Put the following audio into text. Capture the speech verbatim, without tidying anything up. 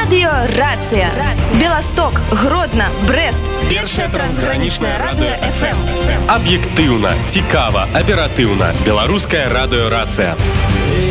Радио Рация. Белосток, Гродно, Брест. Першае трансгранічнае радыё эф эм. Аб'ектыўна, цікава, аператыўна. Беларускае радыё Рацыя.